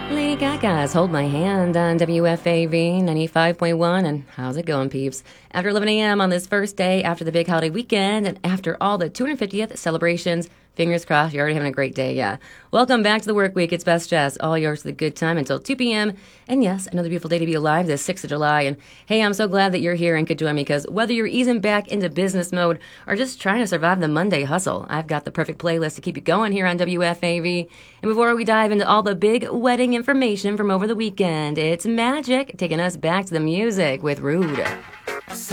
Lady Gaga's Hold My Hand on WFAV 95.1. And how's it going, peeps? After 11 a.m. on this first day after the big holiday weekend and after all the 250th celebrations, fingers crossed you're already having a great day, yeah. Welcome back to the work week. It's Best Jazz, all yours for the good time until 2 p.m. And yes, another beautiful day to be alive, this 6th of July. And hey, I'm so glad that you're here and could join me because whether you're easing back into business mode or just trying to survive the Monday hustle, I've got the perfect playlist to keep you going here on WFAV. And before we dive into all the big wedding information from over the weekend, it's Magic taking us back to the music with Rude.